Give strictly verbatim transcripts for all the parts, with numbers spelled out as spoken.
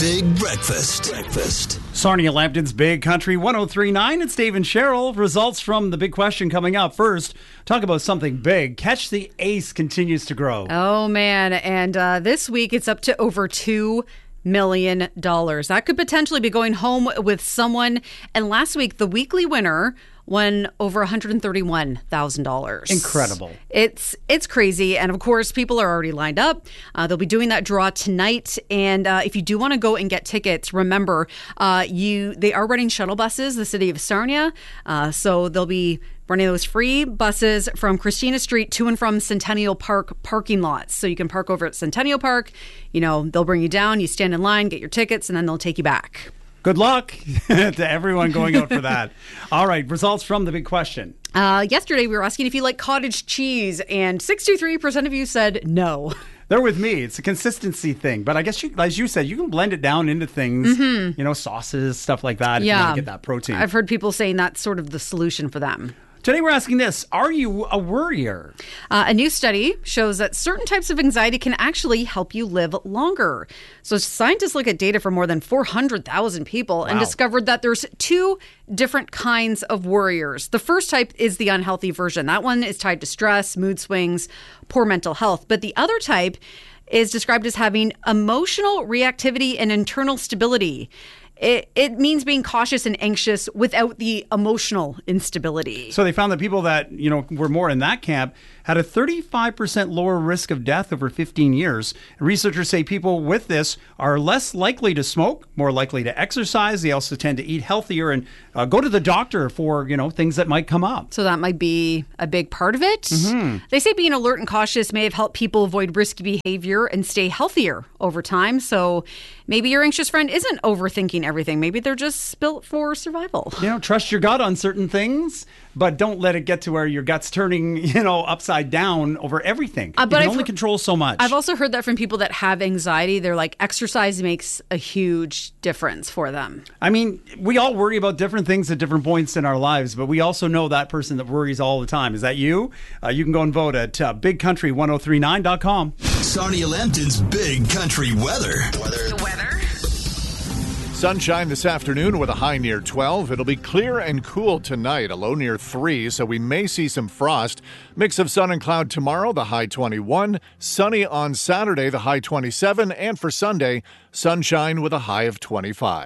Big Breakfast. Breakfast. Sarnia Lambton's Big Country one oh three point nine. It's Dave and Cheryl. Results from the big question coming up. First, talk about something big. Catch the Ace continues to grow. Oh, man. And uh, this week, it's up to over two million dollars. That could potentially be going home with someone. And last week, the weekly winner won over one hundred thirty-one thousand dollars. Incredible. It's it's crazy. And of course, people are already lined up. Uh, they'll be doing that draw tonight. And uh, if you do want to go and get tickets, remember, uh, you they are running shuttle buses, the city of Sarnia. Uh, so they'll be running those free buses from Christina Street to and from Centennial Park parking lots. So you can park over at Centennial Park. You know, they'll bring you down, you stand in line, get your tickets, and then they'll take you back. Good luck to everyone going out for that. All right, results from the big question. Uh, yesterday, we were asking if you like cottage cheese, and sixty-three percent of you said no. They're with me. It's a consistency thing. But I guess, you, as you said, you can blend it down into things, mm-hmm. you know, sauces, stuff like that, yeah. if you want to get that protein. I've heard people saying that's sort of the solution for them. Today we're asking this, are you a worrier? Uh, a new study shows that certain types of anxiety can actually help you live longer. So scientists look at data for more than four hundred thousand people wow. and discovered that there's two different kinds of worriers. The first type is the unhealthy version. That one is tied to stress, mood swings, poor mental health. But the other type is described as having emotional reactivity and internal stability. It, it means being cautious and anxious without the emotional instability. So they found that people that, you know, were more in that camp had a thirty-five percent lower risk of death over fifteen years. And researchers say people with this are less likely to smoke, more likely to exercise. They also tend to eat healthier and uh, go to the doctor for, you know, things that might come up. So that might be a big part of it. Mm-hmm. They say being alert and cautious may have helped people avoid risky behavior and stay healthier over time. So maybe your anxious friend isn't overthinking everything. Maybe they're just built for survival. You know, trust your gut on certain things, but don't let it get to where your gut's turning, you know, upside down over everything. Uh, but you can I've, only control so much. I've also heard that from people that have anxiety. They're like, exercise makes a huge difference for them. I mean, we all worry about different things at different points in our lives, but we also know that person that worries all the time. Is that you? Uh, you can go and vote at uh, big country one oh three nine dot com. Sarnia Lambton's Big Country weather. Weather. The weather. Sunshine this afternoon with a high near twelve. It'll be clear and cool tonight, a low near three, so we may see some frost. Mix of sun and cloud tomorrow, the high twenty-one. Sunny on Saturday, the high twenty-seven. And for Sunday, sunshine with a high of twenty-five.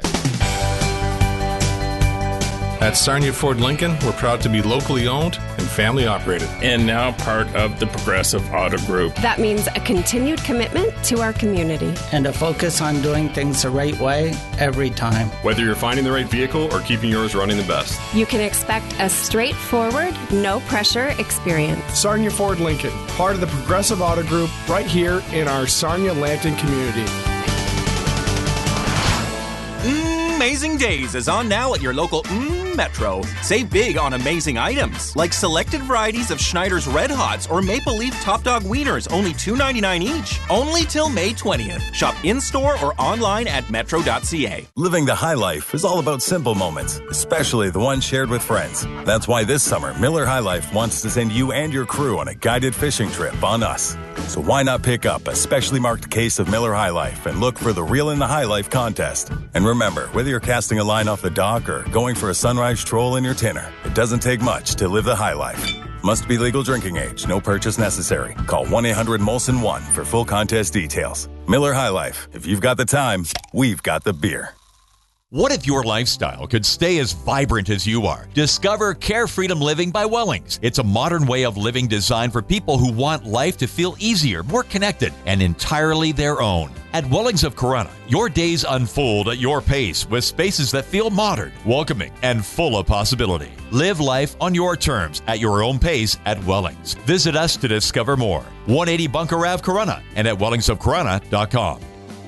At Sarnia Ford Lincoln, we're proud to be locally owned and family operated. And now part of the Progressive Auto Group. That means a continued commitment to our community. And a focus on doing things the right way every time. Whether you're finding the right vehicle or keeping yours running the best. You can expect a straightforward, no-pressure experience. Sarnia Ford Lincoln, part of the Progressive Auto Group, right here in our Sarnia Lambton community. Amazing Days is on now at your local mm, Metro. Save big on amazing items, like selected varieties of Schneider's Red Hots or Maple Leaf Top Dog Wieners, only two ninety-nine each. Only till May twentieth. Shop in-store or online at metro dot c a. Living the high life is all about simple moments, especially the ones shared with friends. That's why this summer, Miller High Life wants to send you and your crew on a guided fishing trip on us. So why not pick up a specially marked case of Miller High Life and look for the Reel in the High Life contest. And remember, whether you're casting a line off the dock or going for a sunrise stroll in your tinner, it doesn't take much to live the high life. Must be legal drinking age. No purchase necessary. Call one eight hundred Molson one for full contest details. Miller High Life. If you've got the time, we've got the beer. What if your lifestyle could stay as vibrant as you are? Discover Care Freedom Living by Wellings. It's a modern way of living designed for people who want life to feel easier, more connected, and entirely their own. At Wellings of Corunna, your days unfold at your pace with spaces that feel modern, welcoming, and full of possibility. Live life on your terms at your own pace at Wellings. Visit us to discover more. one eighty Bunker Ave, Corunna, and at wellings of corunna dot com.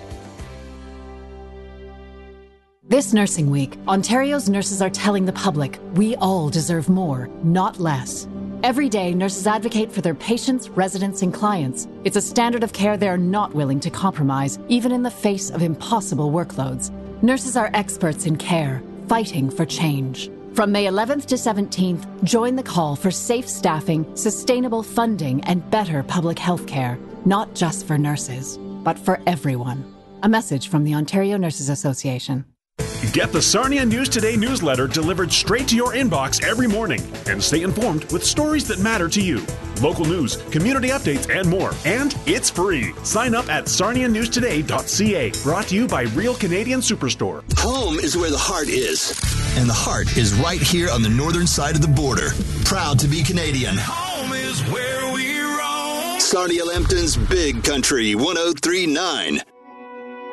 This Nursing Week, Ontario's nurses are telling the public we all deserve more, not less. Every day, nurses advocate for their patients, residents, and clients. It's a standard of care they're not willing to compromise, even in the face of impossible workloads. Nurses are experts in care, fighting for change. From May eleventh to seventeenth, join the call for safe staffing, sustainable funding, and better public health care, not just for nurses, but for everyone. A message from the Ontario Nurses Association. Get the Sarnia News Today newsletter delivered straight to your inbox every morning and stay informed with stories that matter to you. Local news, community updates, and more. And it's free. Sign up at sarnia news today dot c a. Brought to you by Real Canadian Superstore. Home is where the heart is. And the heart is right here on the northern side of the border. Proud to be Canadian. Home is where we roam. Sarnia Lambton's Big Country one oh three point nine.